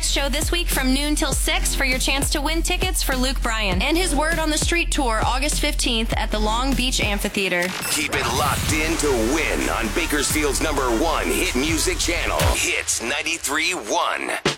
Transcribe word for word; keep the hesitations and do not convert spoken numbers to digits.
Next show this week from noon till six for your chance to win tickets for Luke Bryan and his Word on the Street tour August fifteenth at the Long Beach Amphitheater. Keep it locked in to win on Bakersfield's number one hit music channel, Hits ninety-three point one.